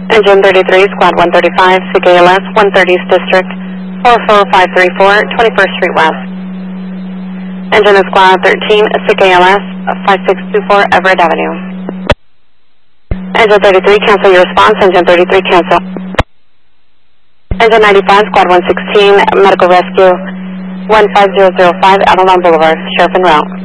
Engine 33, Squad 135, CKLS 130th District, 44534, 21st Street West. Engine is Squad 13, CKLS 5624, Everett Avenue. Engine 33, cancel your response. Engine 33, cancel. Engine 95, Squad 116, Medical Rescue 15005, Avalon Boulevard, Sheriff en route.